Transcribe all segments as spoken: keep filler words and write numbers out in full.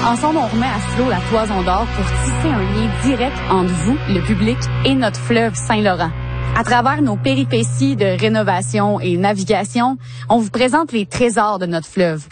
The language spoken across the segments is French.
Ensemble, on remet à flot la toison d'or pour tisser un lien direct entre vous, le public, et notre fleuve Saint-Laurent. À travers nos péripéties de rénovation et navigation, on vous présente les trésors de notre fleuve.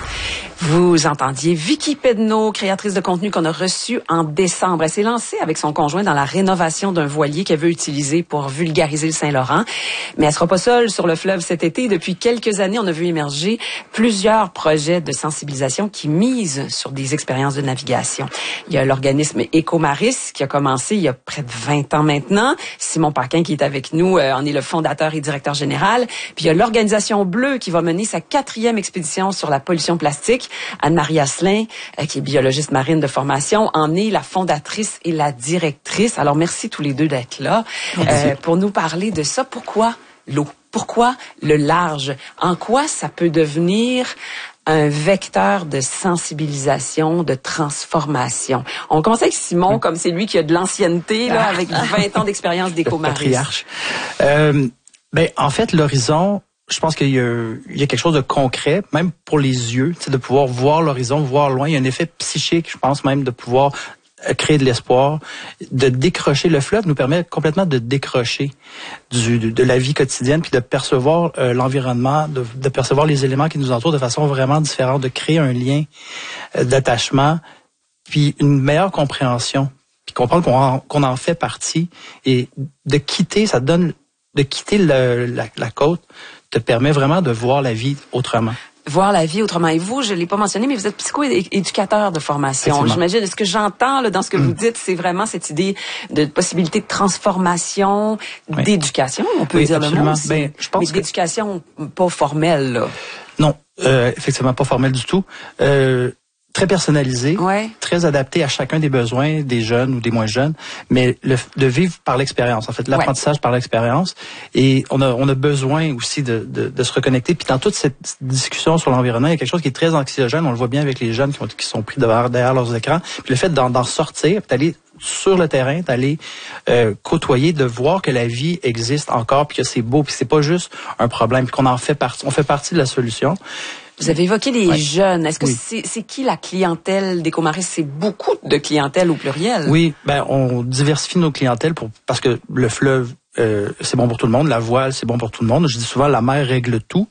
Vous entendiez Vicky Pedneau, créatrice de contenu qu'on a reçue en décembre. Elle s'est lancée avec son conjoint dans la rénovation d'un voilier qu'elle veut utiliser pour vulgariser le Saint-Laurent. Mais elle sera pas seule sur le fleuve cet été. Depuis quelques années, on a vu émerger plusieurs projets de sensibilisation qui misent sur des expériences de navigation. Il y a l'organisme Écomaris qui a commencé il y a près de vingt ans maintenant. Simon Paquin qui est avec nous euh, en est le fondateur et directeur général. Puis il y a l'organisation Bleue qui va mener sa quatrième expédition sur la pollution plastique. Anne-Marie Asselin, euh, qui est biologiste marine de formation, en est la fondatrice et la directrice. Alors, merci tous les deux d'être là euh, pour nous parler de ça. Pourquoi l'eau? Pourquoi le large? En quoi ça peut devenir un vecteur de sensibilisation, de transformation? On commence avec Simon, oui. Comme c'est lui qui a de l'ancienneté, là, avec vingt ans d'expérience d'Écomaris. Patriarche. Euh, ben, en fait, l'horizon... Je pense qu'il y a, il y a quelque chose de concret, même pour les yeux, de pouvoir voir l'horizon, voir loin. Il y a un effet psychique, je pense même, de pouvoir créer de l'espoir, de décrocher. Le fleuve nous permet complètement de décrocher du, de, de la vie quotidienne, puis de percevoir euh, l'environnement, de, de percevoir les éléments qui nous entourent de façon vraiment différente, de créer un lien euh, d'attachement, puis une meilleure compréhension, puis comprendre qu'on en, qu'on en fait partie, et de quitter, ça donne, de quitter le, la, la côte, te permet vraiment de voir la vie autrement. Voir la vie autrement. Et vous, je l'ai pas mentionné, mais vous êtes psycho-éducateur de formation. J'imagine, ce que j'entends là, dans ce que mmh. vous dites, c'est vraiment cette idée de possibilité de transformation, oui. d'éducation, on peut oui, dire absolument. Le mot aussi. Ben, je pense mais que... d'éducation pas formelle, là. Non, euh, effectivement pas formelle du tout. Euh, très personnalisé, ouais. très adapté à chacun des besoins des jeunes ou des moins jeunes, mais le, de vivre par l'expérience, en fait, l'apprentissage ouais. par l'expérience. Et on a, on a besoin aussi de, de, de se reconnecter. Puis dans toute cette discussion sur l'environnement, il y a quelque chose qui est très anxiogène. On le voit bien avec les jeunes qui, ont, qui sont pris derrière, derrière leurs écrans. Puis le fait d'en, d'en sortir, d'aller sur le terrain, d'aller euh, côtoyer, de voir que la vie existe encore, puis que c'est beau, puis c'est pas juste un problème, puis qu'on en fait partie, on fait partie de la solution. Vous avez évoqué les ouais. jeunes. Est-ce que oui. c'est, c'est qui la clientèle d'Écomaris? C'est beaucoup de clientèle au pluriel. Oui, ben on diversifie nos clientèles pour parce que le fleuve, euh, c'est bon pour tout le monde. La voile, c'est bon pour tout le monde. Je dis souvent, la mer règle tout.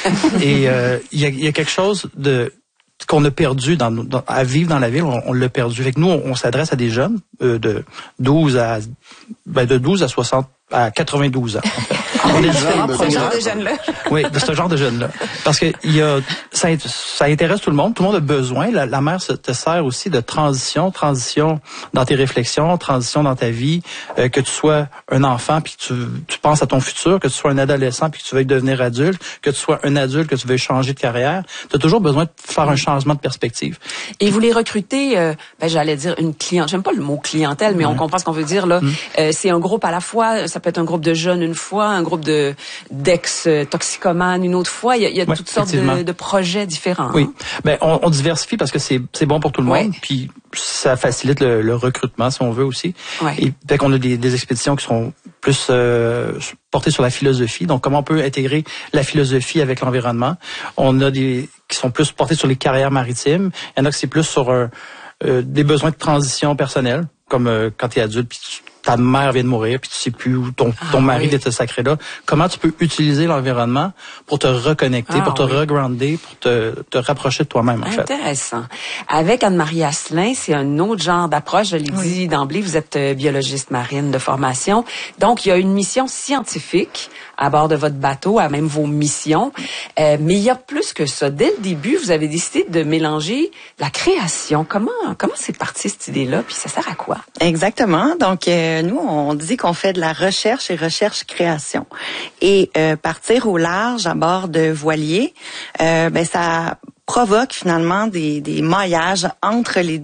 Et il euh, y, a, y a quelque chose de qu'on a perdu dans, dans, à vivre dans la ville. On, on l'a perdu. Fait que nous, on, on s'adresse à des jeunes euh, de douze à ben de douze à soixante à quatre-vingt-douze ans. En fait. On est différents ce genre de jeunes-là. Oui, de ce genre de jeunes-là. Parce que il y a, ça, ça intéresse tout le monde. Tout le monde a besoin. La, la mer te sert aussi de transition, transition dans tes réflexions, transition dans ta vie. Euh, que tu sois un enfant puis que tu, tu penses à ton futur, que tu sois un adolescent puis que tu veuilles devenir adulte, que tu sois un adulte, que tu veuilles changer de carrière. Tu as toujours besoin de faire un changement de perspective. Et vous les recrutez, euh, ben, j'allais dire une cliente. J'aime pas le mot clientèle, mais ouais. on comprend ce qu'on veut dire là. Mmh. Euh, c'est un groupe à la fois. Ça peut être un groupe de jeunes une fois, un groupe de d'ex-toxicomanes une autre fois. Il y a, il y a ouais, toutes sortes de, de projets différents. Oui, hein? Ben on, on diversifie parce que c'est c'est bon pour tout le monde. Ouais. Puis ça facilite le, le recrutement si on veut aussi. Ouais. Et fait qu'on a des, des expéditions qui sont plus euh, portées sur la philosophie. Donc comment on peut intégrer la philosophie avec l'environnement. On a des qui sont plus portées sur les carrières maritimes. Il y en a qui c'est plus sur euh, euh, des besoins de transition personnelle, comme euh, quand tu es adulte puis tu ta mère vient de mourir, puis tu sais plus où ton, ton ah, mari oui. vient te sacrer là. Comment tu peux utiliser l'environnement pour te reconnecter, ah, pour te oui. regrounder, pour te, te rapprocher de toi-même, en Intéressant. fait. Intéressant. Avec Anne-Marie Asselin, c'est un autre genre d'approche. Je l'ai oui. dit d'emblée, vous êtes biologiste marine de formation. Donc, il y a une mission scientifique à bord de votre bateau, à même vos missions. Euh, mais il y a plus que ça. Dès le début, vous avez décidé de mélanger la création. Comment comment c'est parti cette idée-là, puis ça sert à quoi? Exactement. Donc, euh, nous, on dit qu'on fait de la recherche et recherche-création. Et euh, partir au large à bord de voiliers, euh, ben ça provoque finalement des, des maillages entre les disciplines.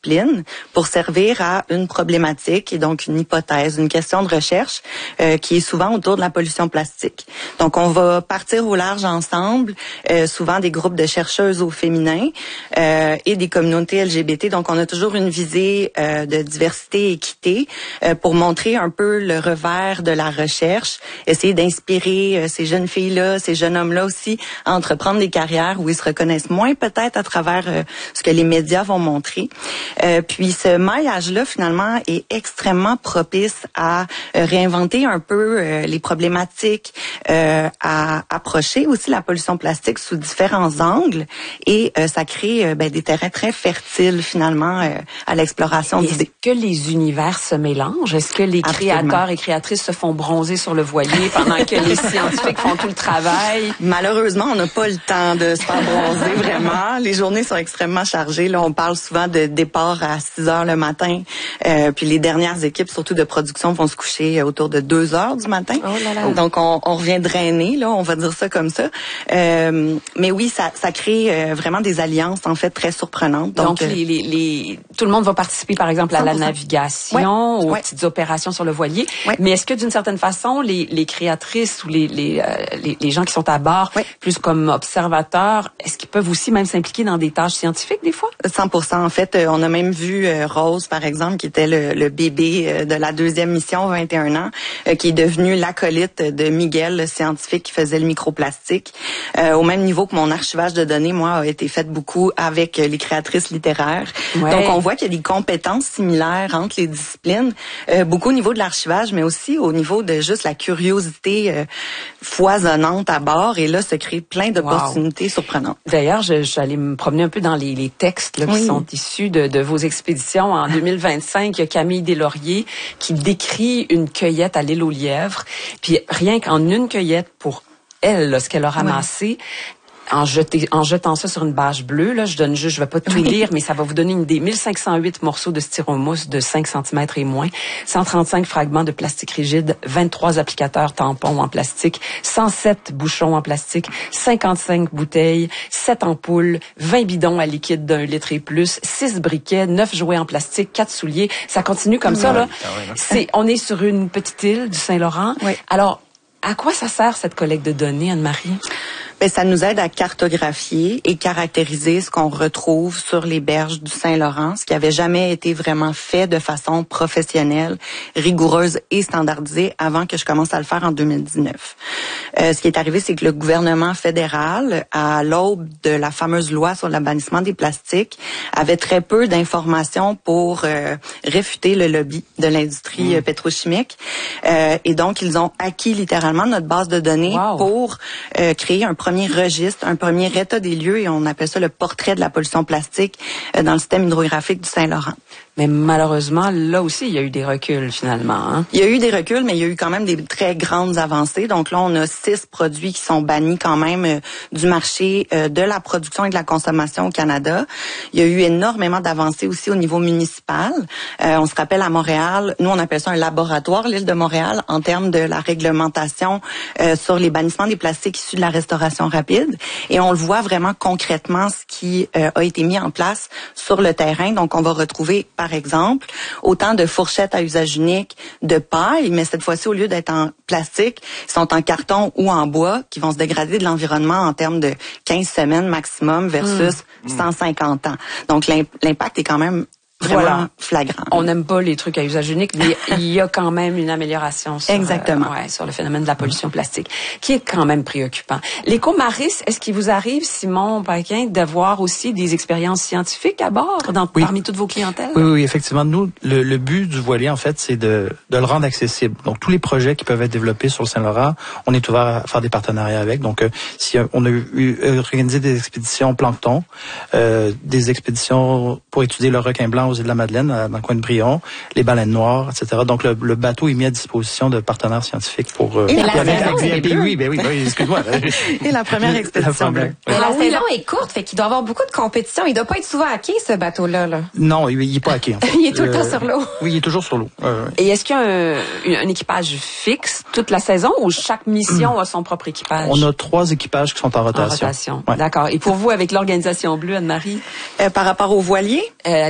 disciplines pour servir à une problématique et donc une hypothèse, une question de recherche euh, qui est souvent autour de la pollution plastique. Donc, on va partir au large ensemble, euh, souvent des groupes de chercheuses au féminin euh, et des communautés L G B T. Donc, on a toujours une visée euh, de diversité et équité euh, pour montrer un peu le revers de la recherche, essayer d'inspirer euh, ces jeunes filles-là, ces jeunes hommes-là aussi à entreprendre des carrières où ils se reconnaissent moins peut-être à travers euh, ce que les médias vont montrer. Euh, puis, ce maillage-là, finalement, est extrêmement propice à euh, réinventer un peu euh, les problématiques, euh, à approcher aussi la pollution plastique sous différents angles et euh, ça crée euh, ben, des terrains très fertiles finalement euh, à l'exploration d'idées. Est-ce que les univers se mélangent? Est-ce que les Absolument. créateurs et créatrices se font bronzer sur le voilier pendant que les scientifiques font tout le travail? Malheureusement, on n'a pas le temps de se faire bronzer vraiment. Les journées sont extrêmement chargées. Là, on parle souvent de départ à six heures le matin. Euh, puis les dernières équipes, surtout de production, vont se coucher autour de deux heures du matin. Oh là là. Donc, on, on revient drainer, là, on va dire ça comme ça. Euh, mais oui, ça, ça crée euh, vraiment des alliances, en fait, très surprenantes. Donc, Donc, euh, les, les, les, tout le monde va participer, par exemple, à la cent pour cent. navigation, Ouais. aux Ouais. petites opérations sur le voilier. Ouais. Mais est-ce que, d'une certaine façon, les, les créatrices ou les, les, euh, les, les gens qui sont à bord, Ouais. plus comme observateurs, est-ce qu'ils peuvent aussi même s'impliquer dans des tâches scientifiques, des fois? cent pour cent. En fait, euh, on a même vu euh, Rose, par exemple, qui était le, le bébé euh, de la deuxième mission, vingt et un ans, euh, qui est devenu l'acolyte de Miguel, le scientifique qui faisait le microplastique. Euh, au même niveau que mon archivage de données, moi, a été fait beaucoup avec euh, les créatrices littéraires. Ouais. Donc, on voit qu'il y a des compétences similaires entre les disciplines, euh, beaucoup au niveau de l'archivage, mais aussi au niveau de juste la curiosité euh, foisonnante à bord. Et là, se crée plein d'opportunités wow. surprenantes. D'ailleurs, je, je suis allée me promener un peu dans les, les textes là, qui oui. sont issus de, de vos expéditions. En deux mille vingt-cinq, il y a Camille Deslauriers qui décrit une cueillette à l'île aux Lièvres. Puis rien qu'en une cueillette pour elle, là, ce qu'elle a ramassé, oui. En, jeter, en jetant ça sur une bâche bleue, là, je donne juste, je vais pas tout oui. lire, mais ça va vous donner une idée. mille cinq cent huit morceaux de styromousse de cinq centimètres et moins, cent trente-cinq fragments de plastique rigide, vingt-trois applicateurs tampons en plastique, cent sept bouchons en plastique, cinquante-cinq bouteilles, sept ampoules, vingt bidons à liquide d'un litre et plus, six briquets, neuf jouets en plastique, quatre souliers. Ça continue comme oui. ça, là. Ah oui, c'est, on est sur une petite île du Saint-Laurent. Oui. Alors, à quoi ça sert cette collecte de données, Anne-Marie? Ben, ça nous aide à cartographier et caractériser ce qu'on retrouve sur les berges du Saint-Laurent, ce qui avait jamais été vraiment fait de façon professionnelle, rigoureuse et standardisée avant que je commence à le faire en deux mille dix-neuf. Euh, ce qui est arrivé, c'est que le gouvernement fédéral, à l'aube de la fameuse loi sur l'abannissement des plastiques, avait très peu d'informations pour euh, réfuter le lobby de l'industrie mmh. pétrochimique. Euh, et donc, ils ont acquis littéralement notre base de données wow. pour euh, créer un premier registre, un premier état des lieux, et on appelle ça le portrait de la pollution plastique euh, dans le système hydrographique du Saint-Laurent. Mais malheureusement, là aussi, il y a eu des reculs finalement. Hein? Il y a eu des reculs, mais il y a eu quand même des très grandes avancées. Donc là, on a six produits qui sont bannis quand même euh, du marché euh, de la production et de la consommation au Canada. Il y a eu énormément d'avancées aussi au niveau municipal. Euh, on se rappelle à Montréal, nous on appelle ça un laboratoire, l'île de Montréal, en termes de la réglementation euh, sur les bannissements des plastiques issus de la restauration rapide. Et on le voit vraiment concrètement ce qui euh, a été mis en place sur le terrain. Donc on va retrouver par Par exemple, autant de fourchettes à usage unique, de paille, mais cette fois-ci, au lieu d'être en plastique, ils sont en carton ou en bois, qui vont se dégrader de l'environnement en termes de quinze semaines maximum versus mmh. cent cinquante ans. Donc, l'impact est quand même vraiment voilà. flagrant. On n'aime pas les trucs à usage unique, mais il y a quand même une amélioration sur, Exactement. Euh, ouais, sur le phénomène de la pollution plastique, qui est quand même préoccupant. L'éco-maris, est-ce qu'il vous arrive, Simon Paquin, d'avoir aussi des expériences scientifiques à bord dans, oui. parmi toutes vos clientèles? Oui, oui, effectivement. Nous, le, le but du voilier, en fait, c'est de, de le rendre accessible. Donc, tous les projets qui peuvent être développés sur le Saint-Laurent, on est ouvert à faire des partenariats avec. Donc, euh, si on a eu, euh, organisé des expéditions plancton, euh, des expéditions pour étudier le requin blanc aux îles de la Madeleine, dans le coin de Brion, les baleines noires, et cetera. Donc, le, le bateau est mis à disposition de partenaires scientifiques pour... Euh, et la avec, saison avec, est oui, ben oui, oui, excuse-moi. Et la première expédition bleue. Mais la saison est courte, fait qu'il doit y avoir beaucoup de compétition. Il doit pas être souvent à quai, ce bateau-là, là. Non, il, il est pas à quai, en fait. Il est tout le temps euh, sur l'eau. Oui, il est toujours sur l'eau. Euh, Et est-ce qu'il y a un, un équipage fixe toute la saison ou chaque mission mmh. a son propre équipage? On a trois équipages qui sont en rotation. En rotation. Ouais. D'accord. Et pour vous, avec l'Organisation Bleue, Anne-Marie? Euh, par rapport aux voiliers? Euh, à l'équipage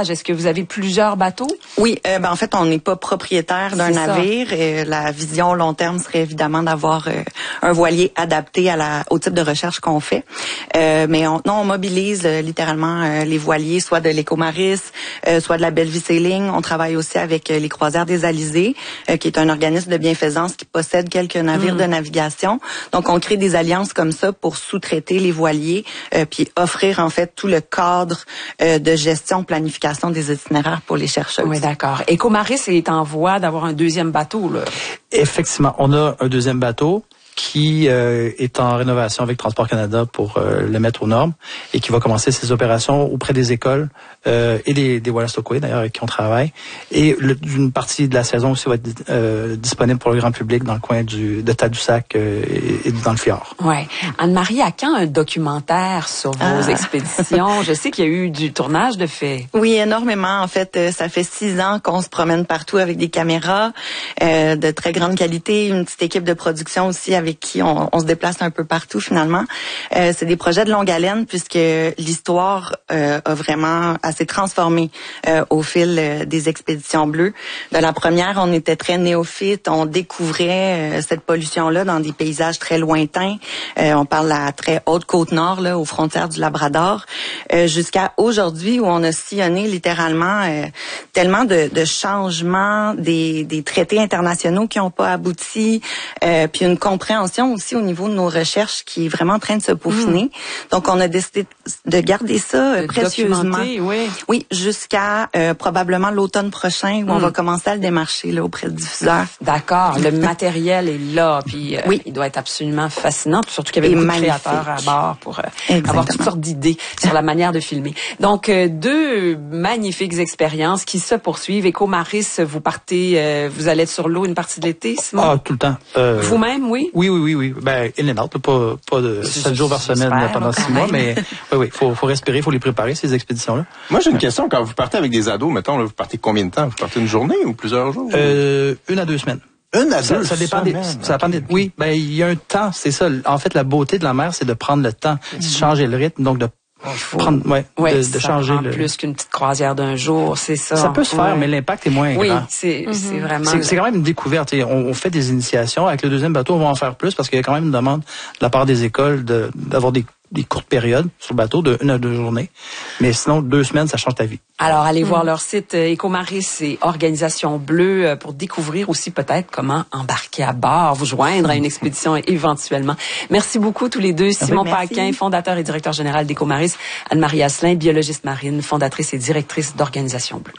équipage. Est-ce que vous avez plusieurs bateaux? Oui, euh, ben, en fait, on n'est pas propriétaire d'un C'est ça. navire. Et la vision long terme serait évidemment d'avoir euh, un voilier adapté à la, au type de recherche qu'on fait. Euh, mais on, non, on mobilise euh, littéralement euh, les voiliers, soit de l'Écomaris, euh, soit de la Bellevue Sailing. On travaille aussi avec euh, les Croisières des Alizés, euh, qui est un organisme de bienfaisance qui possède quelques navires mmh. de navigation. Donc, on crée des alliances comme ça pour sous-traiter les voiliers, euh, puis offrir en fait tout le cadre euh, de gestion, planification des itinéraires pour les chercheurs. Oui, d'accord. Écomaris est en voie d'avoir un deuxième bateau, là. Effectivement, on a un deuxième bateau qui euh, est en rénovation avec Transport Canada pour euh, le mettre aux normes et qui va commencer ses opérations auprès des écoles euh, et des, des Wallastockway, d'ailleurs, avec qui on travaille. Et le, une partie de la saison aussi va être euh, disponible pour le grand public dans le coin du, de Tadoussac euh, et, et dans le Fjord. Ouais. Anne-Marie, à quand un documentaire sur vos ah. expéditions? Je sais qu'il y a eu du tournage de fait. Oui, énormément. En fait, euh, ça fait six ans qu'on se promène partout avec des caméras euh, de très grande qualité, une petite équipe de production aussi avec qui on, on se déplace un peu partout finalement. Euh, c'est des projets de longue haleine puisque l'histoire euh, a vraiment assez transformé euh, au fil euh, des expéditions bleues. De la première, on était très néophytes, on découvrait euh, cette pollution-là dans des paysages très lointains. Euh, on parle de la très haute côte nord, là, aux frontières du Labrador, euh, jusqu'à aujourd'hui où on a sillonné littéralement euh, tellement de, de changements, des, des traités internationaux qui n'ont pas abouti, euh, puis une compréhension aussi au niveau de nos recherches qui est vraiment en train de se peaufiner. Mmh. Donc, on a décidé de garder ça euh, précieusement. Oui, oui jusqu'à euh, probablement l'automne prochain où mmh. on va commencer à le démarcher là, auprès du diffuseur. D'accord. Le matériel est là, puis euh, oui. il doit être absolument fascinant, surtout qu'il y avait beaucoup de créateurs à bord pour euh, avoir toutes sortes d'idées sur la manière de filmer. Donc, euh, deux magnifiques expériences qui se poursuivent. Écomaris, vous partez, euh, vous allez être sur l'eau une partie de l'été, Simon? Ah, tout le temps. Euh... Vous-même, oui? Oui, oui, oui, oui. Ben, in and out, pas, pas de sept jours par semaine super, pendant six mois, mais oui, oui, faut, faut respirer, faut les préparer, ces expéditions-là. Moi, j'ai une question. Quand vous partez avec des ados, mettons, là, vous partez combien de temps? Vous partez une journée ou plusieurs jours? Euh, une à deux semaines. Une à ça, deux ça dépend des, ça dépend okay. des, oui, ben, il y a un temps, c'est ça. En fait, la beauté de la mer, c'est de prendre le temps, de mm-hmm. changer le rythme, donc de faut prendre, ouais, ouais, de, de ça changer prend le... plus qu'une petite croisière d'un jour, c'est ça. Ça peut se faire, ouais. mais l'impact est moins oui, grand. Oui, c'est, mm-hmm. c'est vraiment... C'est, c'est quand même une découverte. On, on fait des initiations. Avec le deuxième bateau, on va en faire plus parce qu'il y a quand même une demande de la part des écoles de, d'avoir des, des courtes périodes sur le bateau de une à deux journées. Mais sinon, deux semaines, ça change ta vie. Alors, allez mmh. voir leur site euh, Écomaris et Organisation Bleue euh, pour découvrir aussi peut-être comment embarquer à bord, vous joindre à une expédition éventuellement. Merci beaucoup tous les deux. Simon Merci. Paquin, fondateur et directeur général d'Écomaris, Anne-Marie Asselin, biologiste marine, fondatrice et directrice d'Organisation Bleue.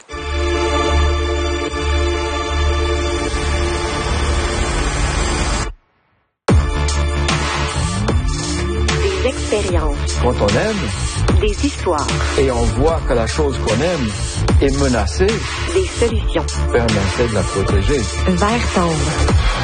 Des expériences. Quand on aime, des histoires. Et on voit que la chose qu'on aime est menacée, des solutions. permettez de la protéger. Vert tendre.